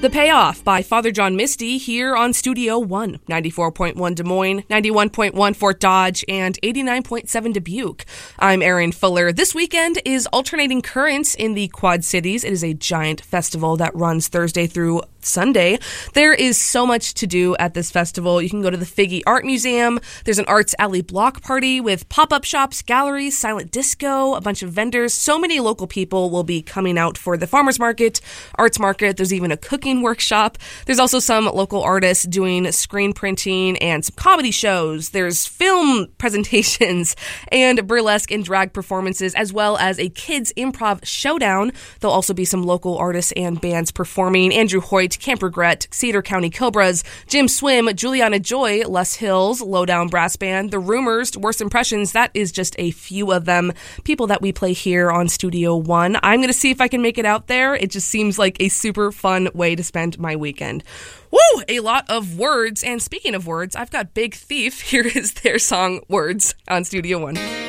The Payoff by Father John Misty here on Studio One, 94.1 Des Moines, 91.1 Fort Dodge, and 89.7 Dubuque. I'm Erin Fuller. This weekend is Alternating Currents in the Quad Cities. It is a giant festival that runs Thursday through Sunday. There is so much to do at this festival. You can go to the Figge Art Museum. There's an Arts Alley block party with pop-up shops, galleries, silent disco, a bunch of vendors. So many local people will be coming out for the farmers market, arts market. There's even a cooking workshop. There's also some local artists doing screen printing and some comedy shows. There's film presentations and burlesque and drag performances, as well as a kids improv showdown. There'll also be some local artists and bands performing. Andrew Hoyt, Camp Regret, Cedar County Cobras, Jim Swim, Juliana Joy, Les Hills, Lowdown Brass Band, The Rumors, Worst Impressions. That is just a few of them. People that we play here on Studio One. I'm going to see if I can make it out there. It just seems like a super fun way to spend my weekend. Woo! A lot of words. And speaking of words, I've got Big Thief. Here is their song, Words, on Studio One.